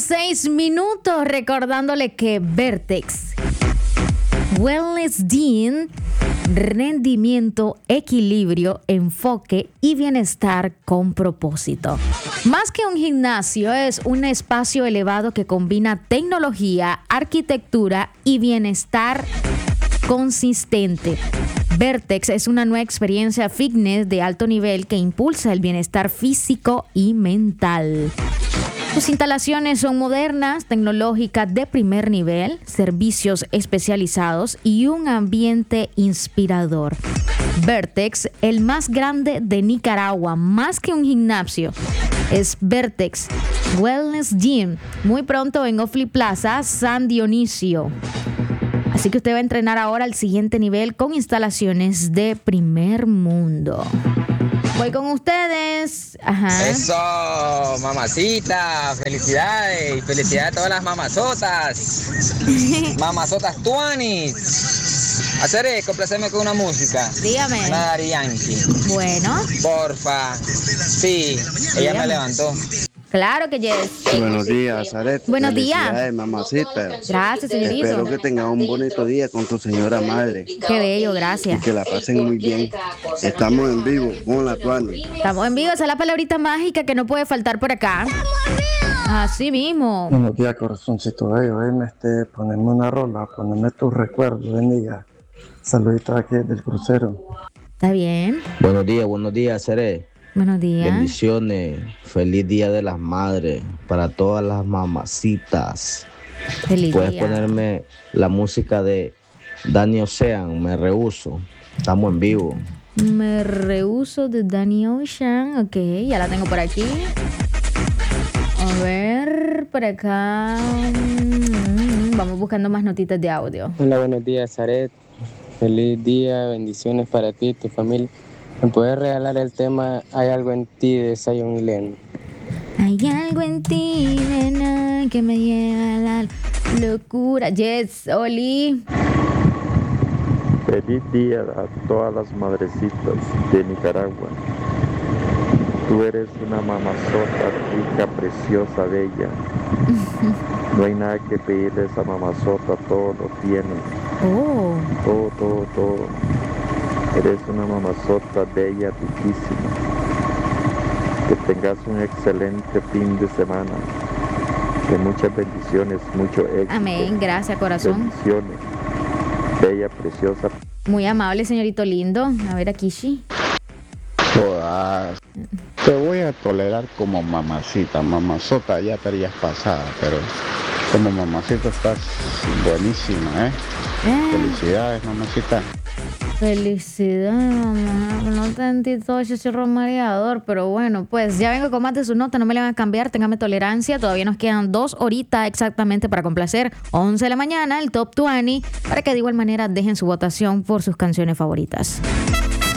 6 minutos, recordándole que Vertex Wellness Gym, rendimiento, equilibrio, enfoque y bienestar con propósito. Más que un gimnasio, es un espacio elevado que combina tecnología, arquitectura y bienestar consistente. Vertex es una nueva experiencia fitness de alto nivel que impulsa el bienestar físico y mental. Sus instalaciones son modernas, tecnológicas de primer nivel, servicios especializados y un ambiente inspirador. Vertex, el más grande de Nicaragua, más que un gimnasio, es Vertex Wellness Gym, muy pronto en Ofli Plaza, San Dionisio. Así que usted va a entrenar ahora al siguiente nivel con instalaciones de primer mundo. Voy con ustedes. Ajá. Eso, mamacita, felicidades. Y felicidades a todas las mamazotas. Mamazotas tuanis. Haceré, complaceme con una música. Dígame. Una Daddy Yankee. Bueno. Porfa. Sí, ella Dígame. me levantó. Claro que yes. Buenos días, Zaret. Buenos días. Felicidades, mamacita. Gracias, señorito. Espero que tengas un bonito día con tu señora madre. Qué bello, Y gracias. que la pasen muy bien. Estamos en vivo con la Tuani. Estamos en vivo, esa es la palabrita mágica que no puede faltar por acá. Así mismo. Buenos días, corazoncito bello. Ponerme una rola, ponerme tus recuerdos, bendiga. Saluditos aquí del crucero. ¿Está bien? Buenos días, Seré. Buenos días. Bendiciones. Feliz Día de las Madres para todas las mamacitas. Feliz Puedes día. ponerme la música de Danny Ocean, me rehuso. Estamos en vivo. Me rehuso de Danny Ocean. Ok, ya la tengo por aquí. A ver, por acá. Vamos buscando más notitas de audio. Hola, buenos días, Zaret. Feliz día, bendiciones para ti y tu familia. ¿Me puedes regalar el tema Hay algo en ti de Zion y Lennon? Hay algo en ti, nena, que me lleva a la locura. Yes, Oli. Feliz día a todas las madrecitas de Nicaragua. Tú eres una mamazota rica, preciosa, bella. No hay nada que pedirle a esa mamazota, todo lo tiene. Oh. Todo. Eres una mamazota bella, riquísima. Que tengas un excelente fin de semana. De muchas bendiciones, mucho éxito. Amén, gracias, corazón. Bendiciones. Bella, preciosa. Muy amable, señorito lindo. A ver, aquí sí. Todas. Te voy a tolerar como mamacita. Mamazota ya te harías pasada, pero como mamacita estás buenísima, ¿eh? Felicidades, mamacita. Felicidades, mamá. No sentí todo ese chorro mareador, pero bueno, pues ya vengo con más de su nota, no me la van a cambiar, téngame tolerancia. Todavía nos quedan 2 horitas exactamente para complacer. 11 de la mañana, el Top 20, para que de igual manera dejen su votación por sus canciones favoritas.